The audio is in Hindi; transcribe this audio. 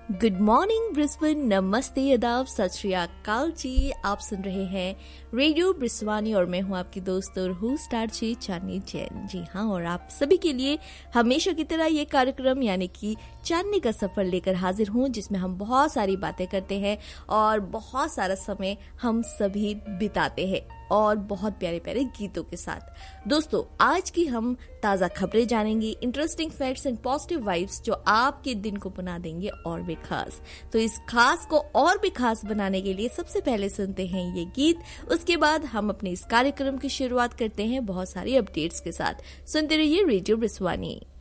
गुड मॉर्निंग ब्रिस्बेन, नमस्ते, आदाब, सत श्री अकाल जी। आप सुन रहे हैं रेडियो ब्रिस्वानी और मैं हूं आपकी दोस्त और होस्ट स्टार जी चांदनी जैन। जी हाँ, और आप सभी के लिए हमेशा की तरह ये कार्यक्रम यानी कि चांदनी का सफर लेकर हाजिर हूं, जिसमें हम बहुत सारी बातें करते हैं और बहुत सारा समय हम सभी बिताते हैं और बहुत प्यारे प्यारे गीतों के साथ। दोस्तों, आज की हम ताज़ा खबरें जानेंगे, interesting facts and positive vibes जो आपके दिन को बना देंगे और भी खास। तो इस खास को और भी खास बनाने के लिए सबसे पहले सुनते हैं ये गीत, उसके बाद हम अपने इस कार्यक्रम की शुरुआत करते हैं बहुत सारी अपडेट्स के साथ। सुनते रहिए रेडियो ब्रिस्वानी।